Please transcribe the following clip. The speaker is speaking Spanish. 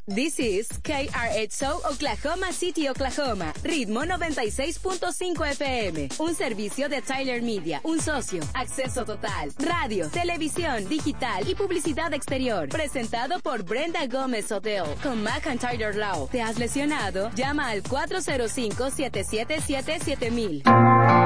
This is KRXO Oklahoma City, Oklahoma. Ritmo 96.5 FM. Un servicio de Tyler Media. Un socio. Acceso total. Radio, televisión, digital y publicidad exterior. Presentado por Brenda Gómez Hotel. Con Mac and Tyler Law. ¿Te has lesionado? Llama al 405-777-7000.